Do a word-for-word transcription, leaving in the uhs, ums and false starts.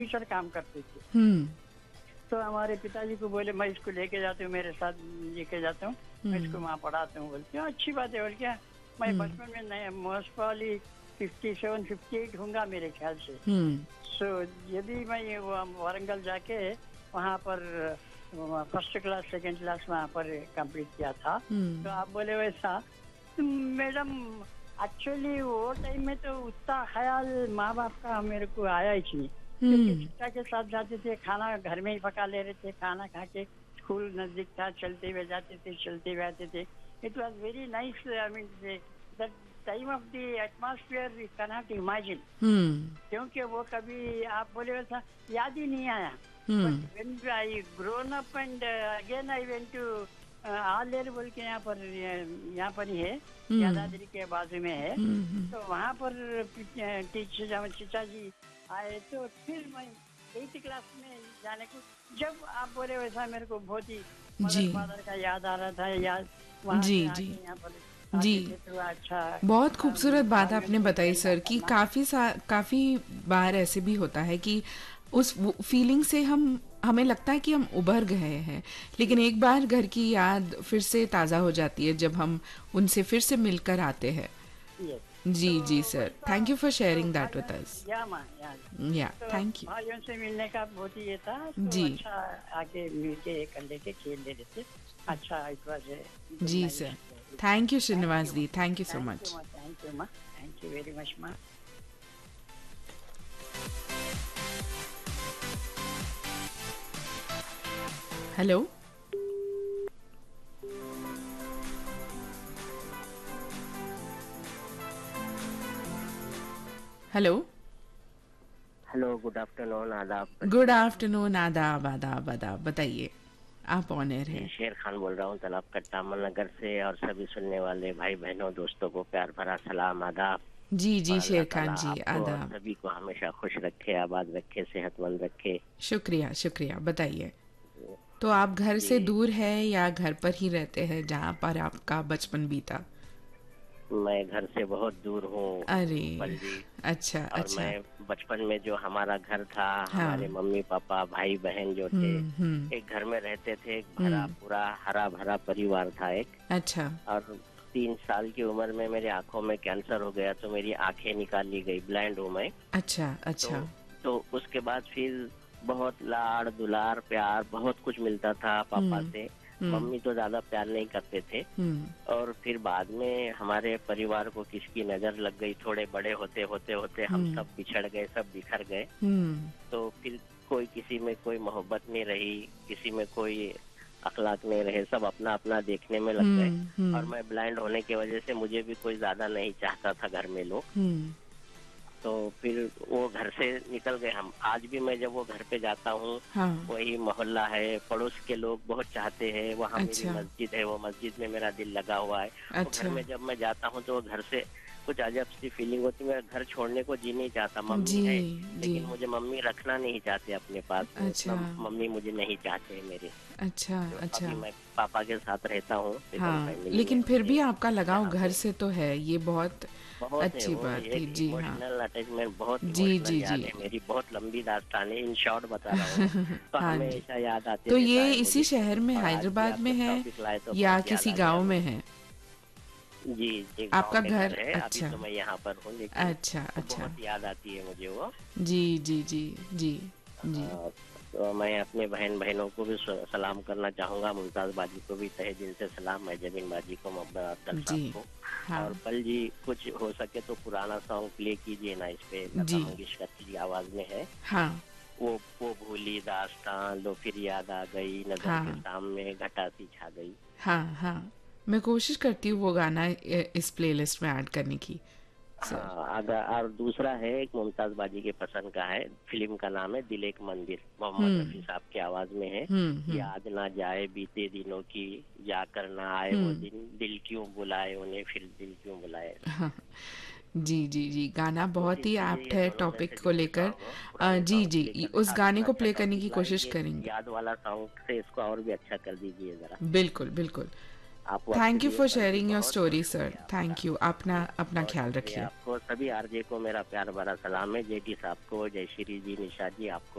Teacher काम करते थे। हुँ, तो हमारे पिताजी को बोले मैं इसको लेके जाती हूँ, मेरे साथ लेके जाता हूँ, मैं इसको हुँ, वहाँ पढ़ाता हूँ। बोलते हैं अच्छी बात है। बोल क्या मैं हुँ, बचपन में नहीं, most probably fifty seven fifty eight होऊंगा मेरे ख्याल से। हुँ, सो यदि मैं ये वो वारंगल जाके वहाँ पर फर्स्ट क्लास सेकंड क्लास वहाँ पर कंप्लीट किया था। तो हुँ, आप बोले वैसा तो मैडम एक्चुअली वो टाइम में तो उतना ख्याल माँ बाप का मेरे को आया ही नहीं, क्योंकि हुँ, पिता के साथ जाते थे, खाना घर में ही पका ले रहे थे, खाना खा के स्कूल नजदीक था, चलते हुए जाते थे, चलते हुए आते थे। It was very nice. I mean the time of the atmosphere we cannot imagine, हुँ, क्योंकि वो कभी आप बोले वैसा याद ही नहीं आया। But hmm, when I grown up and again I went to Aler बोल के यहाँ पर, यहाँ पर ही है, हुँ, यादाद्री के बाजू में है। हुँ, हुँ। तो वहाँ पर टीचर जब चचा जी आए तो फिर मैं एट्थ क्लास में जाने को, जब आप बोले वैसा मेरे को बहुत ही मदर जी, फादर का याद आ रहा था। याद वहाँ जी, से जी, आके यहाँ पर जी। आते थे तो अच्छा बहुत अम, खूबसूरत बात भाइयों आपने से बताई खेलना सर कि करना। काफ़ी सा काफ़ी बार ऐसे भी होता है कि उस वो फीलिंग से हम हमें लगता है कि हम उभर गए हैं, लेकिन एक बार घर की याद फिर से ताज़ा हो जाती है जब हम उनसे फिर से मिलकर आते हैं। यस। तो जी, जी सर। वैसा थैंक यू फॉर तो शेयरिंग दैट भाइयों, विद अस। या माँ या या, तो थैंक यू। भाइयों से मिलने का बहुत ही ये था। तो जी, अच्छा आके मिल के कर लेके खेल ले रहे थे। अच्छा it was good ji nice. Sir. Thank you thank Srinivas you माँ, दी, thank you so thank you much. माँ, थैंक यू माँ, थैंक यू वेरी मच माँ। Hello, hello. Hello, good afternoon, आदाब। गुड आफ्टरनून, आदाब, आदाब, आदाब। बताइए, आप ऑन एयर जी, हैं। शेर खान बोल रहा हूँ तालाब कट्टा अमल नगर से, और सभी सुनने वाले भाई बहनों दोस्तों को प्यार भरा सलाम, आदाब। जी, और जी, अल्लाह शेर ताला खान जी, आपको और आदाब। सभी को हमेशा खुश रखे, आबाद रखे, सेहतमंद रखे। शुक्रिया, शुक्रिया। बताइए, तो आप घर जी, से दूर हैं या घर पर ही रहते हैं जहाँ पर आपका बचपन बीता? मैं घर से बहुत दूर हूँ अरे! पल जी। अच्छा, और अच्छा। मैं बचपन में जो हमारा घर था, हमारे हाँ। मम्मी पापा भाई बहन जो थे, हुँ, हुँ, एक घर में रहते थे। एक भरा हुँ। पूरा हरा भरा परिवार था एक। अच्छा, और तीन साल की उम्र में मेरी आंखों में कैंसर हो गया, तो मेरी आंखें निकाल ली गई, ब्लाइंड हूँ मैं। अच्छा, तो अच्छा। तो उसके बाद फिर बहुत लाड़ दुलार प्यार बहुत कुछ मिलता था पापा हुँ, से। हुँ, मम्मी तो ज्यादा प्यार नहीं करते थे। हुँ, और फिर बाद में हमारे परिवार को किसकी नजर लग गई, थोड़े बड़े होते होते होते हम हुँ, सब बिछड़ गए, सब बिखर गए। हुँ, तो फिर कोई किसी में कोई मोहब्बत नहीं रही, किसी में कोई अखलाक नहीं रहे, सब अपना अपना देखने में लग गए। हुँ, और हुँ, मैं ब्लाइंड होने की वजह से मुझे भी कोई ज्यादा नहीं चाहता था घर में लोग। हुँ। तो फिर वो घर से निकल गए हम। आज भी मैं जब वो घर पे जाता हूँ, हाँ, वही मोहल्ला है, पड़ोस के लोग बहुत चाहते हैं, वहाँ मेरी अच्छा, मस्जिद है, वो मस्जिद में मेरा दिल लगा हुआ है। वो घर अच्छा। में जब मैं जाता हूँ तो वो घर से कुछ अजब सी फीलिंग होती है। मैं घर छोड़ने को जी नहीं चाहता। मम्मी जी, है, जी। लेकिन मुझे मम्मी रखना नहीं चाहते अपने पास में, उतना अच्छा, मम्मी मुझे नहीं चाहते हैं मेरे। अच्छा, तो अच्छा। अभी मैं पापा के साथ रहता हूँ सेकंड हाँ, फैमिली में लेकिन फिर अपने, भी आपका लगाव यहाँ घर पे। से तो है, ये बहुत बहुत है अच्छी वो बात थी। एक जी हाँ। इमोशनल अटैचमेंट, बहुत जी, इमोशनल जी, जी। याद है मेरी, बहुत लंबी दास्तान है, इन शॉर्ट बता रहा हूँ। तो हाँ जी। हमेशा याद आते तो रहता ये है इसी मुझे। शहर में और आज भी हैदराबाद आप में जब है टॉपिक लाए तो या बहुत याद किसी आ गया गाँव में मुझे। है? जी, एक गांव आपका में घर घर है, अभी अच्छा, तो मैं यहाँ पर हूँ, लेकिन अच्छा, वो अच्छा। बहुत याद आती है मुझे वो। जी, जी, जी, जी, जी। हाँ, तो मैं अपने बहन बहनों को भी स- सलाम करना चाहूंगा, मुमताज बाजी को भी तहे दिल से सलाम, मैं जमीन बाजी को, मोहम्मद अब्दुल साहब जी, को। और हाँ, पल जी, कुछ हो सके तो पुराना सॉन्ग प्ले कीजिए ना, इस पे लता जी, मंगेशकर की आवाज में है। हाँ, वो वो भूली दास्तां लो फिर याद आ गई, नजर के हाँ, सामने घटा सी छा गई। हाँ, हाँ। मैं कोशिश करती हूँ वो गाना इ इस प्लेलिस्ट में ऐड करने की, सर। हाँ, अगर और दूसरा है एक मुमताज बाजी के पसंद का है, फिल्म का नाम है दिल एक मंदिर, मोहम्मद हुँ, रफी साहब की आवाज में है। हुँ, हुँ, याद ना जाए बीते दिनों की, जाकर ना आए वो हुँ। दिन, दिल क्यों बुलाए उन्हें फिर दिल क्यों बुलाए। हाँ, जी, जी, जी, गाना बहुत कोशिश ही कीजिए एप्ट ये है दोनों में से टॉपिक को जो भी लेकर। सॉन्ग हो, अ, पुराने जी, सॉन्ग जी, प्ले इ कर उस देता। आप गाने इतना को अच्छा प्ले करने की टॉपिक कोशिश लाएंगे, करेंगे। याद वाला सॉन्ग से इसको और भी अच्छा कर दीजिए जरा। बिल्कुल, बिल्कुल। आप वक्त थैंक यू दिए for sir ji, sharing your बहुत स्टोरी बहुत सर। शुक्रिया थैंक यू। आपका। अपना अपना बहुत ख्याल शुक्रिया रखिए। आपको, सभी आरजे को मेरा प्यार भरा सलाम है। जय डी साहब को, जय श्री जी, निशा जी आपको